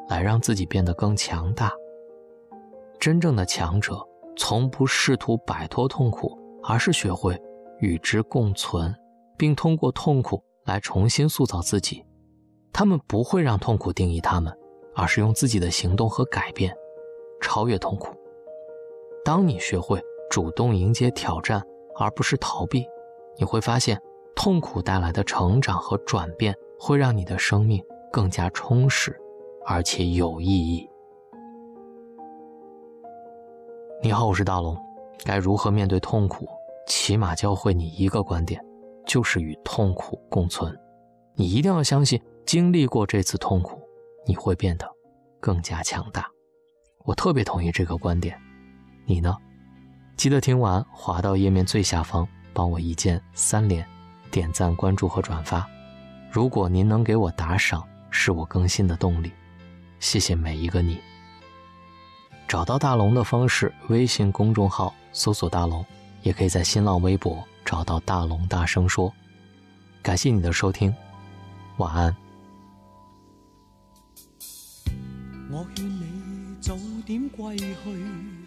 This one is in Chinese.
来让自己变得更强大。真正的强者从不试图摆脱痛苦，而是学会与之共存，并通过痛苦来重新塑造自己。他们不会让痛苦定义他们，而是用自己的行动和改变超越痛苦。当你学会主动迎接挑战，而不是逃避，你会发现痛苦带来的成长和转变会让你的生命更加充实，而且有意义。你好，我是大龙。该如何面对痛苦？起码教会你一个观点，就是与痛苦共存。你一定要相信，经历过这次痛苦，你会变得更加强大。我特别同意这个观点，你呢？记得听完滑到页面最下方，帮我一键3连，点赞、关注和转发。如果您能给我打赏，是我更新的动力。谢谢每一个你。找到大龙的方式，微信公众号搜索大龙，也可以在新浪微博找到大龙大声说。感谢你的收听，晚安。 我劝你早點歸去，